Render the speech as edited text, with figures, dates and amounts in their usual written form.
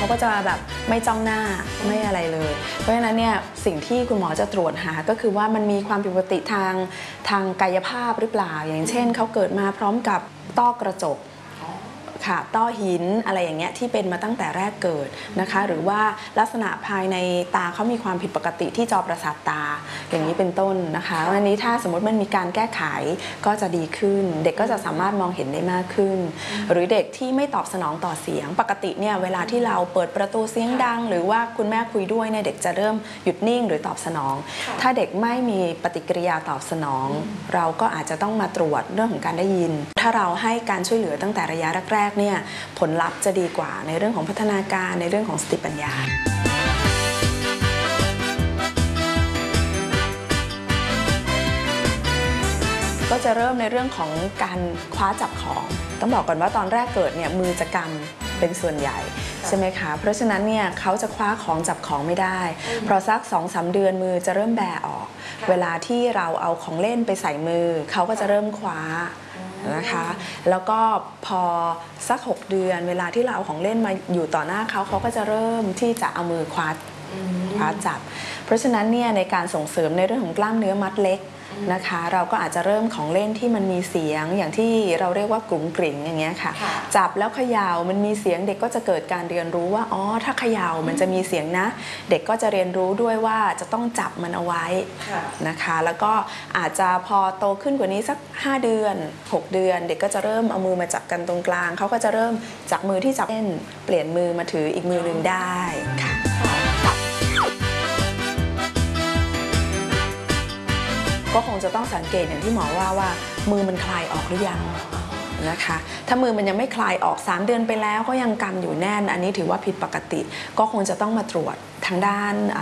ก็จะแบบไม่จ้องหน้าไม่อะไรเลยเพราะฉะนั้นเนี่ยสิ่งที่คุณหมอจะตรวจหาก็คือว่ามันมีความผิดปกติทางกายภาพหรือเปล่าอย่างเช่นเขาเกิดมาพร้อมกับต้อกระจกค่ะต้อหินอะไรอย่างเงี้ยที่เป็นมาตั้งแต่แรกเกิดนะคะหรือว่าลักษณะภายในตาเขามีความผิดปกติที่จอประสาทตาอย่างนี้เป็นต้นนะคะวันนี้ถ้าสมมติมันมีการแก้ไขก็จะดีขึ้นเด็กก็จะสามารถมองเห็นได้มากขึ้นหรือเด็กที่ไม่ตอบสนองต่อเสียงปกติเนี่ยเวลาที่เราเปิดประตูเสียงดังหรือว่าคุณแม่คุยด้วยเนี่ยเด็กจะเริ่มหยุดนิ่งหรือตอบสนองถ้าเด็กไม่มีปฏิกิริยาตอบสนองเราก็อาจจะต้องมาตรวจเรื่องของการได้ยินถ้าเราให้การช่วยเหลือตั้งแต่ระยะแรกๆเนี่ยผลลัพธ์จะดีกว่าในเรื่องของพัฒนาการในเรื่องของสติปัญญาก็จะเริ่มในเรื่องของการคว้าจับของต้องบอกก่อนว่าตอนแรกเกิดเนี่ยมือจะกำเป็นส่วนใหญ่ใช่ไหมคะเพราะฉะนั้นเนี่ยเขาจะคว้าของจับของไม่ได้เพราะสัก 2-3 เดือนมือจะเริ่มแบออกเวลาที่เราเอาของเล่นไปใส่มือเขาก็จะเริ่มคว้านะคะแล้วก็พอสัก6 เดือนเวลาที่เราเอาของเล่นมาอยู่ต่อหน้าเขาก็จะเริ่มที่จะเอามือคว้าจับเพราะฉะนั้นเนี่ยในการส่งเสริมในเรื่องของกล้ามเนื้อมัดเล็กนะคะเราก็อาจจะเริ่มของเล่นที่มันมีเสียงอย่างที่เราเรียกว่ากรุ่งกริ่งอย่างเงี้ยค่ะจับแล้วเขย่ามันมีเสียงเด็กก็จะเกิดการเรียนรู้ว่าอ๋อถ้าเขย่ามันจะมีเสียงนะเด็กก็จะเรียนรู้ด้วยว่าจะต้องจับมันเอาไว้นะคะแล้วก็อาจจะพอโตขึ้นกว่านี้สัก5 เดือน6 เดือนเด็กก็จะเริ่มเอามือมาจับกันตรงกลางเขาก็จะเริ่มจากมือที่จับเล่นเปลี่ยนมือมาถืออีกมือหนึ่งได้ค่ะก็คงจะต้องสังเกตอย่างที่หมอว่ามือมันคลายออกหรือยังนะคะถ้ามือมันยังไม่คลายออก3 เดือนไปแล้วก็ยังกำอยู่แน่นอันนี้ถือว่าผิดปกติก็คงจะต้องมาตรวจทางด้าน